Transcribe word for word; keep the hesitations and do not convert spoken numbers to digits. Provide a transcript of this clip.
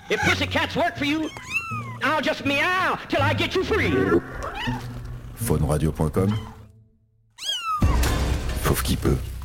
If pussycats work for you, I'll just meow till I get you free. faune radio point com. Fauve qui peut.